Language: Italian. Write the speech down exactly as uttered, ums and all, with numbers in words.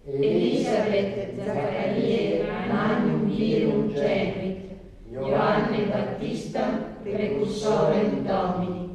Elisabeth, Zaccarie, Magnum Virum Gemit, Ioanne Battista, Precursorem Domini.